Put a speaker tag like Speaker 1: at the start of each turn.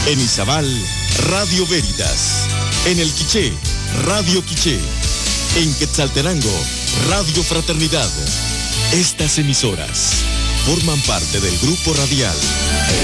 Speaker 1: En Izabal, Radio Veritas. En El Quiché, Radio Quiché. En Quetzaltenango, Radio Fraternidad. Estas emisoras forman parte del grupo radial